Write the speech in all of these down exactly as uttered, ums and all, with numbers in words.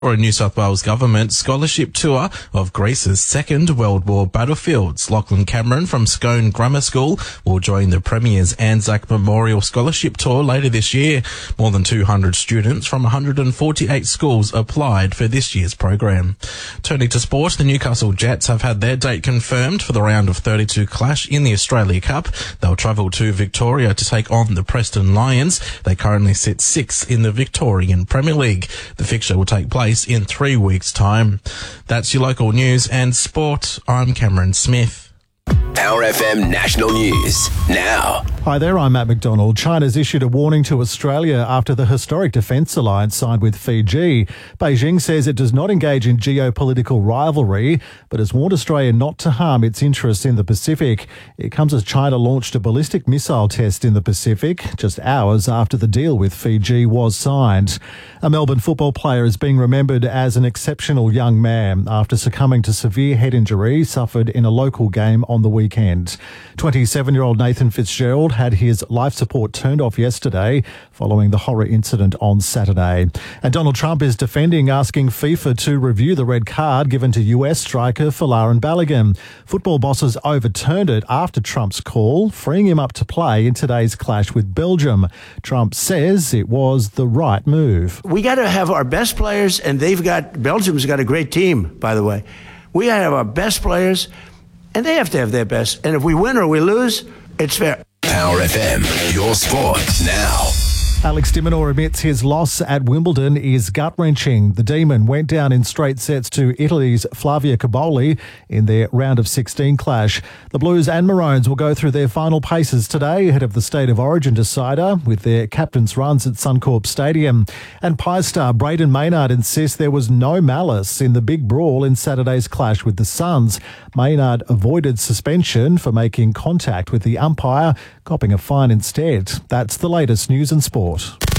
For a New South Wales Government scholarship tour of Greece's Second World War battlefields. Lachlan Cameron from Scone Grammar School will join the Premier's Anzac Memorial Scholarship Tour later this year. More than two hundred students from one hundred forty-eight schools applied for this year's program. Turning to sport, the Newcastle Jets have had their date confirmed for the round of thirty-two clash in the Australia Cup. They'll travel to Victoria to take on the Preston Lions. They currently sit sixth in the Victorian Premier League. The fixture will take place in three weeks' time. That's your local news and sport. I'm Cameron Smith. Power F M National News now. Hi there, I'm Matt McDonald. China's issued a warning to Australia after the historic defence alliance signed with Fiji. Beijing says it does not engage in geopolitical rivalry, but has warned Australia not to harm its interests in the Pacific. It comes as China launched a ballistic missile test in the Pacific just hours after the deal with Fiji was signed. A Melbourne football player is being remembered as an exceptional young man after succumbing to severe head injury suffered in a local game on the weekend. twenty-seven-year-old Nathan Fitzgerald had his life support turned off yesterday following the horror incident on Saturday. And Donald Trump is defending asking FIFA to review the red card given to U S striker Folarin Balogun. Football bosses overturned it after Trump's call, freeing him up to play in today's clash with Belgium. Trump says it was the right move. We got to have our best players, and they've got, Belgium's got a great team, by the way. We got to have our best players, and they have to have their best. And if we win or we lose, it's fair. Power F M, your sport now. Alex de Minaur admits his loss at Wimbledon is gut-wrenching. The Demon went down in straight sets to Italy's Flavia Caboli in their round of sixteen clash. The Blues and Maroons will go through their final paces today ahead of the State of Origin decider with their captain's runs at Suncorp Stadium. And Pies star Braden Maynard insists there was no malice in the big brawl in Saturday's clash with the Suns. Maynard avoided suspension for making contact with the umpire, copping a fine instead. That's the latest news and sport.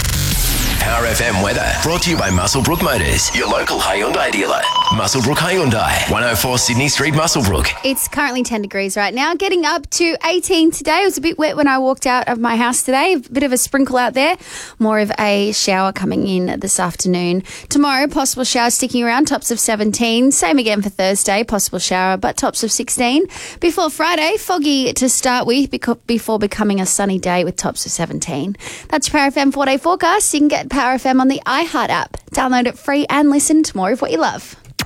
Power F M weather brought to you by Muswellbrook Motors, your local Hyundai dealer. Muswellbrook Hyundai, one oh four Sydney Street, Muswellbrook. It's currently ten degrees right now, getting up to eighteen today. It was a bit wet when I walked out of my house today. A bit of a sprinkle out there. More of a shower coming in this afternoon. Tomorrow, possible shower sticking around, tops of seventeen. Same again for Thursday, possible shower, but tops of sixteen. Before Friday, foggy to start with before becoming a sunny day with tops of seventeen. That's Power F M four-day forecast. You can get Power F M on the iHeart app. Download it free and listen to more of what you love.